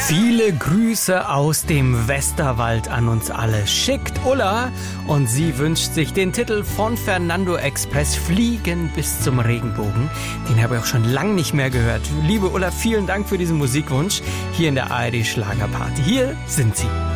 Viele Grüße aus dem Westerwald an uns alle. Schickt Ulla und sie wünscht sich den Titel von Fernando Express, Fliegen bis zum Regenbogen. Den habe ich auch schon lange nicht mehr gehört. Liebe Ulla, vielen Dank für diesen Musikwunsch hier in der ARD Schlagerparty. Hier sind sie.